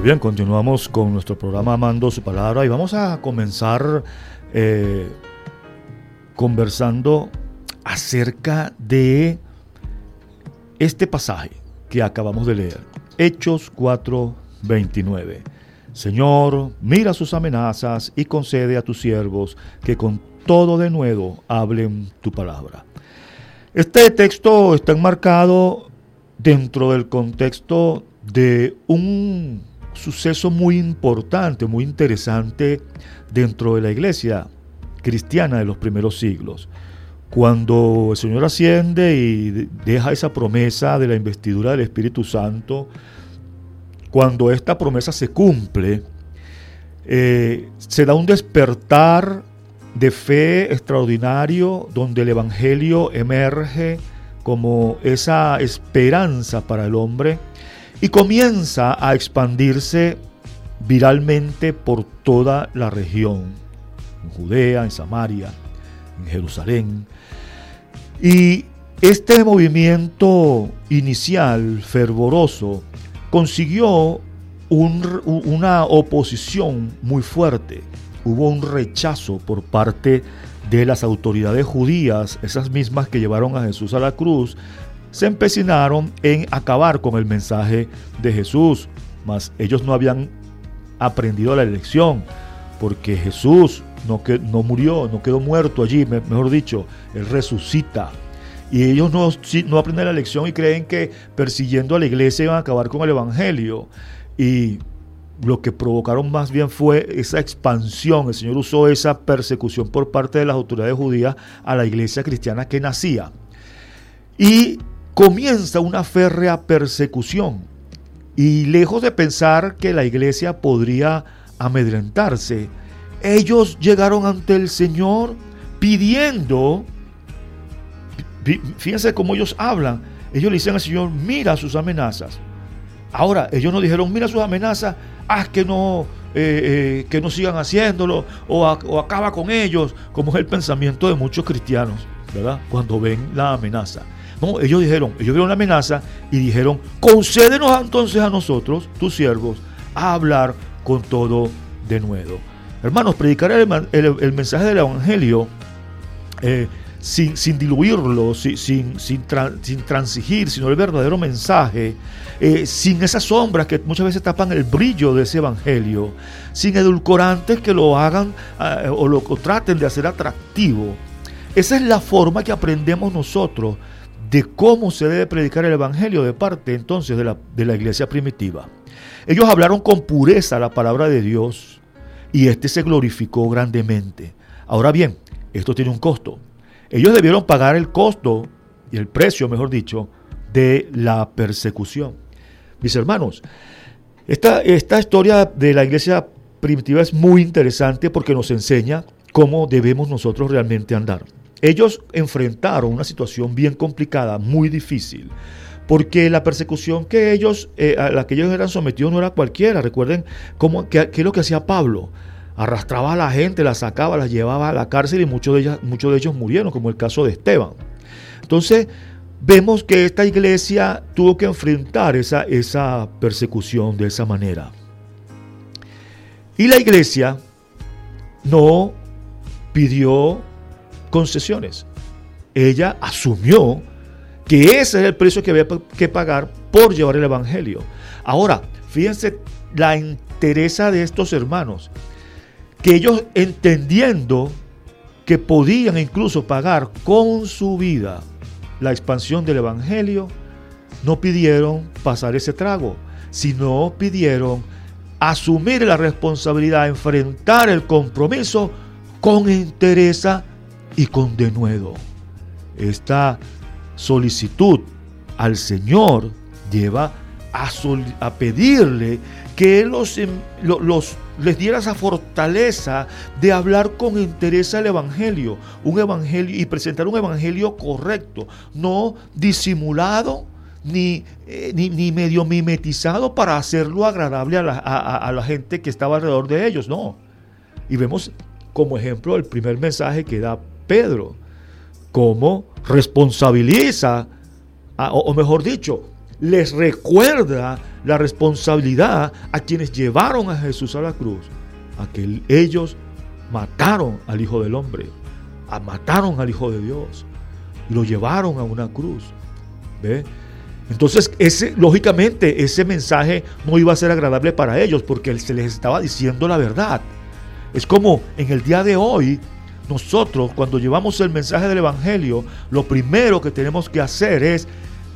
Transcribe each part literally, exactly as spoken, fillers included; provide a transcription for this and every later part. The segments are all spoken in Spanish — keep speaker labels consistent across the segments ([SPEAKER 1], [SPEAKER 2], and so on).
[SPEAKER 1] bien, continuamos con nuestro programa Amando su Palabra y vamos a comenzar eh, conversando acerca de este pasaje que acabamos de leer, Hechos cuatro veintinueve. Señor, mira sus amenazas y concede a tus siervos que con todo denuedo hablen tu palabra. Este texto está enmarcado dentro del contexto de un suceso muy importante, muy interesante dentro de la iglesia cristiana de los primeros siglos. Cuando el Señor asciende y deja esa promesa de la investidura del Espíritu Santo, cuando esta promesa se cumple, eh, se da un despertar de fe extraordinario donde el Evangelio emerge como esa esperanza para el hombre y comienza a expandirse viralmente por toda la región, en Judea, en Samaria, en Jerusalén. Y este movimiento inicial, fervoroso, consiguió un, una oposición muy fuerte. Hubo un rechazo por parte de las autoridades judías, esas mismas que llevaron a Jesús a la cruz. Se empecinaron en acabar con el mensaje de Jesús, mas ellos no habían aprendido la lección, porque Jesús no, que, no murió, no quedó muerto allí, me, mejor dicho, Él resucita. Y ellos no, no aprenden la lección y creen que persiguiendo a la iglesia iban a acabar con el Evangelio. Y lo que provocaron más bien fue esa expansión. El Señor usó esa persecución por parte de las autoridades judías a la iglesia cristiana que nacía. Y comienza una férrea persecución. Y lejos de pensar que la iglesia podría amedrentarse, ellos llegaron ante el Señor pidiendo, fíjense cómo ellos hablan, ellos le dicen al Señor, mira sus amenazas. Ahora, ellos no dijeron, mira sus amenazas, haz que no, eh, eh, que no sigan haciéndolo, o, a, o acaba con ellos, como es el pensamiento de muchos cristianos, ¿verdad? Cuando ven la amenaza. No, ellos dijeron, ellos vieron la amenaza y dijeron, concédenos entonces a nosotros, tus siervos, a hablar con todo denuedo. Hermanos, predicar el, el, el mensaje del Evangelio eh, sin, sin diluirlo, sin, sin, sin, tra, sin transigir, sino el verdadero mensaje, eh, sin esas sombras que muchas veces tapan el brillo de ese Evangelio, sin edulcorantes que lo hagan eh, o lo o traten de hacer atractivo. Esa es la forma que aprendemos nosotros de cómo se debe predicar el Evangelio de parte entonces de la, de la iglesia primitiva. Ellos hablaron con pureza la palabra de Dios y este se glorificó grandemente. Ahora bien, esto tiene un costo. Ellos debieron pagar el costo y el precio, mejor dicho, de la persecución. Mis hermanos, esta, esta historia de la iglesia primitiva es muy interesante porque nos enseña cómo debemos nosotros realmente andar. Ellos enfrentaron una situación bien complicada, muy difícil, porque la persecución que ellos, eh, a la que ellos eran sometidos no era cualquiera. Recuerden cómo, qué, qué es lo que hacía Pablo. Arrastraba a la gente, la sacaba, la llevaba a la cárcel y muchos de, ellas, muchos de ellos murieron, como el caso de Esteban. Entonces, vemos que esta iglesia tuvo que enfrentar esa, esa persecución de esa manera. Y la iglesia no pidió concesiones. Ella asumió que ese es el precio que había que pagar por llevar el Evangelio. Ahora, fíjense la entereza de estos hermanos, que ellos entendiendo que podían incluso pagar con su vida la expansión del Evangelio, no pidieron pasar ese trago, sino pidieron asumir la responsabilidad, enfrentar el compromiso con entereza y con denuedo. Esta solicitud al Señor lleva a, sol, a pedirle que Él los, los, les diera esa fortaleza de hablar con entereza el Evangelio, un evangelio y presentar un Evangelio correcto, no disimulado ni, eh, ni, ni medio mimetizado para hacerlo agradable a la, a, a la gente que estaba alrededor de ellos, no. Y vemos como ejemplo el primer mensaje que da Pedro, cómo responsabiliza, a, o, o mejor dicho, les recuerda la responsabilidad a quienes llevaron a Jesús a la cruz, a que ellos mataron al Hijo del Hombre, a mataron al Hijo de Dios y lo llevaron a una cruz. ¿Ve? Entonces, ese, lógicamente, ese mensaje no iba a ser agradable para ellos porque se les estaba diciendo la verdad. Es como en el día de hoy, nosotros cuando llevamos el mensaje del Evangelio, lo primero que tenemos que hacer es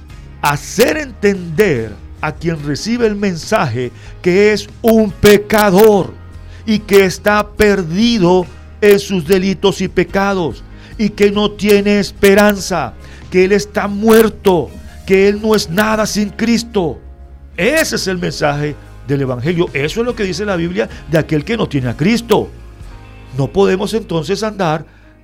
[SPEAKER 1] hacer entender a quien recibe el mensaje que es un pecador y que está perdido en sus delitos y pecados y que no tiene esperanza, que él está muerto, que él no es nada sin Cristo. Ese es el mensaje del Evangelio. Eso es lo que dice la Biblia de aquel que no tiene a Cristo. No podemos entonces andar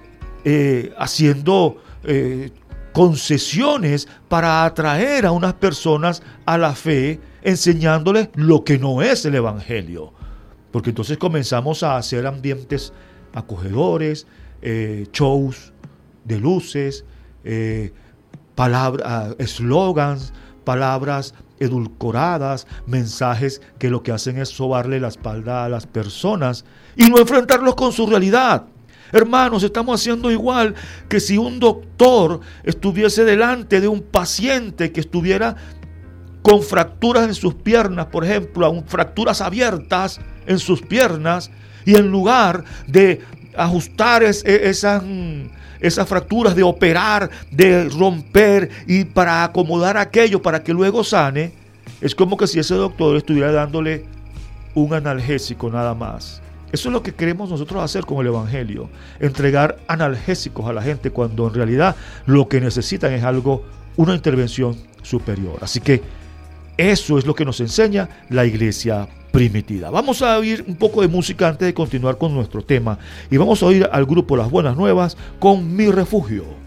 [SPEAKER 1] eh, haciendo eh, concesiones para atraer a unas personas a la fe, enseñándoles lo que no es el Evangelio. Porque entonces comenzamos a hacer ambientes acogedores, eh, shows de luces, eh, palabras, eslogans, palabras edulcoradas, mensajes que lo que hacen es sobarle la espalda a las personas y no enfrentarlos con su realidad. Hermanos, estamos haciendo igual que si un doctor estuviese delante de un paciente que estuviera con fracturas en sus piernas, por ejemplo, fracturas abiertas en sus piernas, y en lugar de ajustar es, esas, esas fracturas, de operar, de romper y para acomodar aquello para que luego sane, es como que si ese doctor estuviera dándole un analgésico nada más. Eso es lo que queremos nosotros hacer con el Evangelio, entregar analgésicos a la gente cuando en realidad lo que necesitan es algo, una intervención superior. Así que eso es lo que nos enseña la iglesia primitiva. Vamos a oír un poco de música antes de continuar con nuestro tema y vamos a oír al grupo Las Buenas Nuevas con Mi Refugio.